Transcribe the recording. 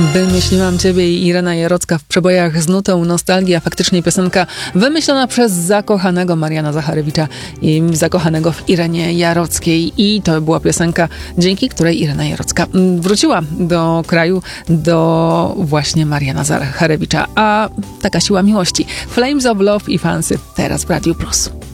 Wymyśliłam Ciebie i Irena Jarocka w przebojach z nutą nostalgii, a faktycznie piosenka wymyślona przez zakochanego Mariana Zacharewicza i zakochanego w Irenie Jarockiej. I to była piosenka, dzięki której Irena Jarocka wróciła do kraju, do właśnie Mariana Zacharewicza. A taka siła miłości. Flames of Love i Fancy teraz w Radiu Plus.